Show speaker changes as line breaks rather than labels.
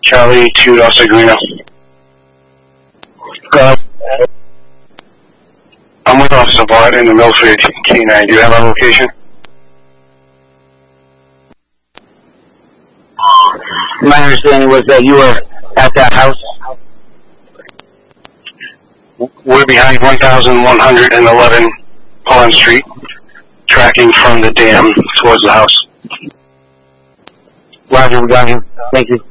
Charlie 2 Dos Agrino.
Go ahead.
I'm with Officer Bart in the Milford K9. Do you have our location?
My understanding was that you were at that house.
We're behind 1111 Pond Street, tracking from the dam towards the house.
Roger, we got you. Thank you.